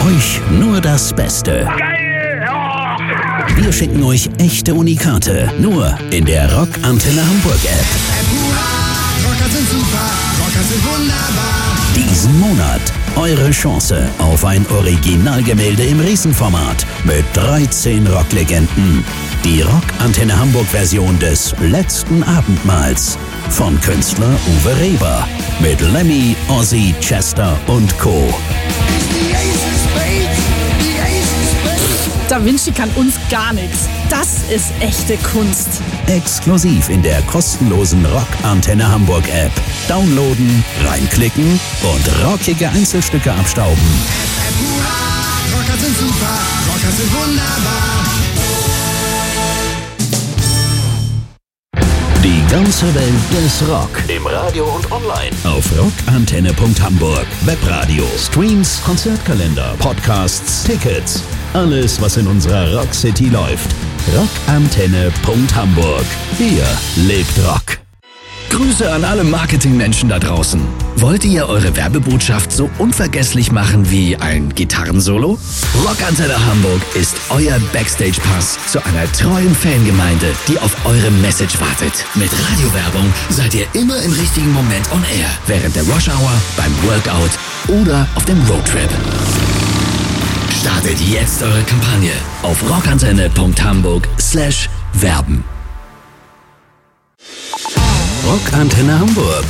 euch nur das Beste. Geil! Oh. Wir schicken euch echte Unikate. Nur in der Rock-Antenne Hamburg-App. Rocker sind super, Rocker sind wunderbar. Diesen Monat eure Chance auf ein Originalgemälde im Riesenformat mit 13 Rocklegenden. Die Rock-Antenne Hamburg-Version des letzten Abendmahls von Künstler Uwe Reber mit Lemmy, Ozzy, Chester und Co. Da Vinci kann uns gar nichts. Das ist echte Kunst. Exklusiv in der kostenlosen Rock-Antenne Hamburg-App. Downloaden, reinklicken und rockige Einzelstücke abstauben. Rocker sind super, Rocker sind wunderbar. Die ganze Welt des Rock. Im Radio und online. Auf rockantenne.hamburg. Webradio, Streams, Konzertkalender, Podcasts, Tickets. Alles, was in unserer Rock City läuft. Rockantenne.hamburg. Hier lebt Rock. Grüße an alle Marketingmenschen da draußen. Wollt ihr eure Werbebotschaft so unvergesslich machen wie ein Gitarrensolo? Rockantenne Hamburg ist euer Backstage-Pass zu einer treuen Fangemeinde, die auf eure Message wartet. Mit Radiowerbung seid ihr immer im richtigen Moment on air. Während der Rush-Hour, beim Workout oder auf dem Roadtrip. Startet jetzt eure Kampagne auf rockantenne.hamburg/werben. Rockantenne Hamburg.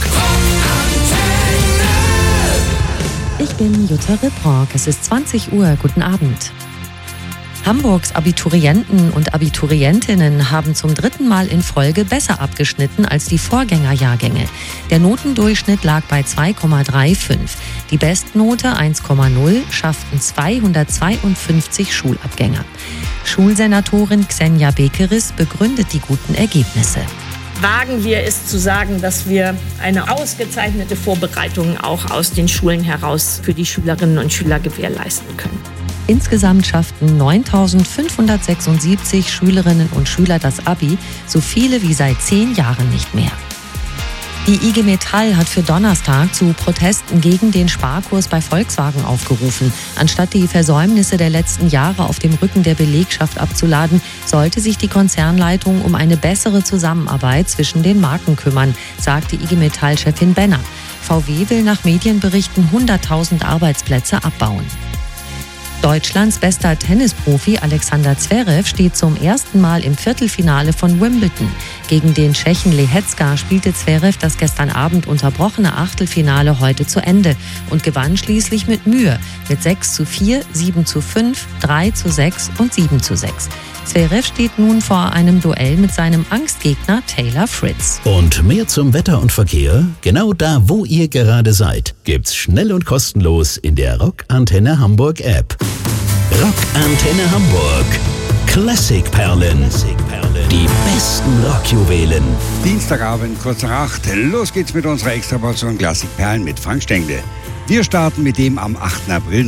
Ich bin Jutta Ripprock. Es ist 20 Uhr. Guten Abend. Hamburgs Abiturienten und Abiturientinnen haben zum 3. Mal in Folge besser abgeschnitten als die Vorgängerjahrgänge. Der Notendurchschnitt lag bei 2,35. Die Bestnote 1,0 schafften 252 Schulabgänger. Schulsenatorin Xenia Bekeris begründet die guten Ergebnisse. Wagen wir es zu sagen, dass wir eine ausgezeichnete Vorbereitung auch aus den Schulen heraus für die Schülerinnen und Schüler gewährleisten können. Insgesamt schafften 9.576 Schülerinnen und Schüler das Abi, so viele wie seit 10 Jahren nicht mehr. Die IG Metall hat für Donnerstag zu Protesten gegen den Sparkurs bei Volkswagen aufgerufen. Anstatt die Versäumnisse der letzten Jahre auf dem Rücken der Belegschaft abzuladen, sollte sich die Konzernleitung um eine bessere Zusammenarbeit zwischen den Marken kümmern, sagte IG Metall-Chefin Benner. VW will nach Medienberichten 100.000 Arbeitsplätze abbauen. Deutschlands bester Tennisprofi Alexander Zverev steht zum ersten Mal im Viertelfinale von Wimbledon. Gegen den Tschechen Lehecka spielte Zverev das gestern Abend unterbrochene Achtelfinale heute zu Ende und gewann schließlich mit Mühe mit 6:4, 7:5, 3:6 und 7:6. Zverev steht nun vor einem Duell mit seinem Angstgegner Taylor Fritz. Und mehr zum Wetter und Verkehr? Genau da, wo ihr gerade seid, gibt's schnell und kostenlos in der Rockantenne Hamburg App. Rockantenne Hamburg. Klassikperlen. Die besten Rockjuwelen. Dienstagabend, kurz nach 8. Los geht's mit unserer Extraportion Klassikperlen mit Frank Stengel. Wir starten mit dem am 8. April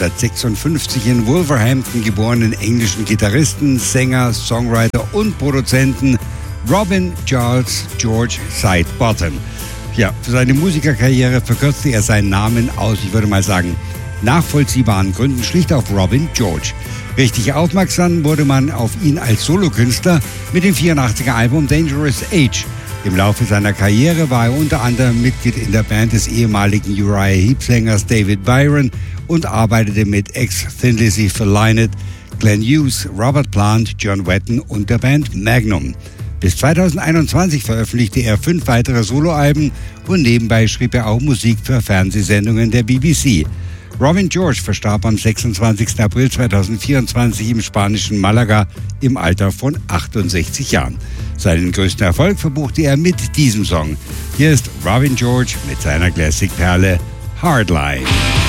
1956 in Wolverhampton geborenen englischen Gitarristen, Sänger, Songwriter und Produzenten Robin Charles George Sidebottom. Ja, für seine Musikerkarriere verkürzte er seinen Namen aus, ich würde mal sagen, nachvollziehbaren Gründen schlicht auf Robin George. Richtig aufmerksam wurde man auf ihn als Solokünstler mit dem 84er Album Dangerous Age. Im Laufe seiner Karriere war er unter anderem Mitglied in der Band des ehemaligen Uriah Heep-Sängers David Byron und arbeitete mit Ex-Thin Lizzy für Lynyrd, Glenn Hughes, Robert Plant, John Wetton und der Band Magnum. Bis 2021 veröffentlichte er 5 weitere Soloalben und nebenbei schrieb er auch Musik für Fernsehsendungen der BBC. Robin George verstarb am 26. April 2024 im spanischen Malaga im Alter von 68 Jahren. Seinen größten Erfolg verbuchte er mit diesem Song. Hier ist Robin George mit seiner Klassikperle Hardline.